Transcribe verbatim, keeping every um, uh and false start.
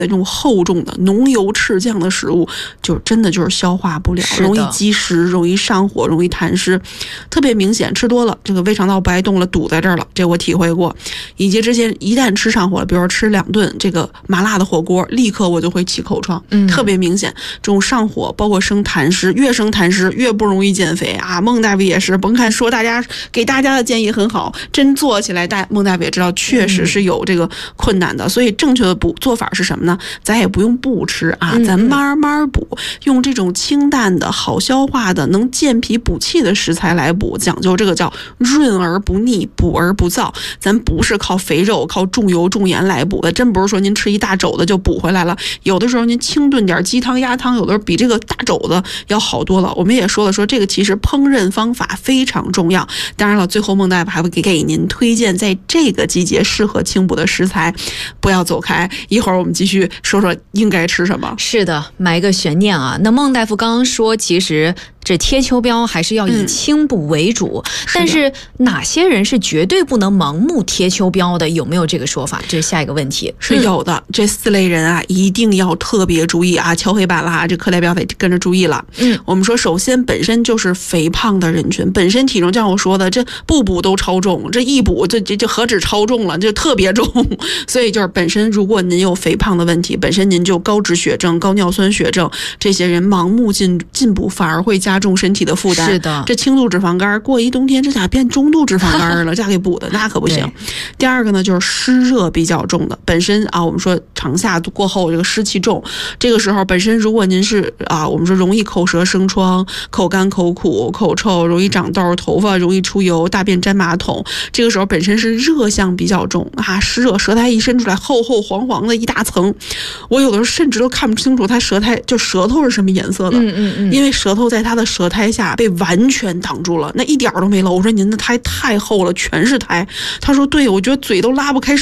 那种厚重的浓油赤酱的食物，就真的就是消化不了，容易积食，容易上火，容易痰湿，特别明显。吃多了，这个胃肠道不爱动了，堵在这儿了，这我体会过。以及之前一旦吃上火了，比如说吃两顿这个麻辣的火锅，立刻我就会起口疮，嗯，特别明显。这种上火，包括生痰湿，越生痰湿越不容易减肥啊。孟大夫也是，甭看说大家给大家的建议很好，真做起来，大孟大夫也知道，确实是有这个困难的。所以正确的补做法是什么呢？咱也不用不吃啊，咱慢慢补，用这种清淡的好消化的能健脾补气的食材来补，讲究这个叫润而不腻，补而不燥。咱不是靠肥肉靠重油重盐来补的，真不是说您吃一大肘子就补回来了，有的时候您清炖点鸡汤鸭汤，有的时候比这个大肘子要好多了。我们也说了，说这个其实烹饪方法非常重要。当然了，最后孟大夫还会给给您推荐在这个季节适合清补的食材，不要走开，一会儿我们继续说说应该吃什么。 是的，埋个悬念啊。那孟大夫刚刚说，其实这贴秋膘还是要以清补为主，嗯、但是哪些人是绝对不能盲目贴秋膘的？有没有这个说法？这是下一个问题。 是有的，嗯、这四类人啊，一定要特别注意啊，敲黑板啦，这课代表得跟着注意了。嗯，我们说，首先本身就是肥胖的人群，本身体重，就像我说的，这不补都超重，这一补这这这何止超重了，就特别重。所以就是本身，如果您有肥胖的问题，本身您就高脂血症、高尿酸血症，这些人盲目进进补反而会加重身体的负担。 是的， 这轻度脂肪肝过一冬天，这咋变中度脂肪肝了？这给补的那可不行。第二个呢，就是湿热比较重的，本身啊，我们说长夏过后这个湿气重，这个时候本身如果您是啊，我们说容易口舌生疮、口干口苦、口臭，容易长痘、头发容易出油、大便沾马桶，这个时候本身是热象比较重啊，湿热，舌苔一伸出来厚厚黄黄的一大层，我有的时候甚至都看不清楚他舌苔就舌头是什么颜色的，嗯嗯嗯，因为舌头在他的舌苔下被完全挡住了，那一点都没漏。我说您的苔太厚了，全是苔。他说对，我觉得嘴都拉不开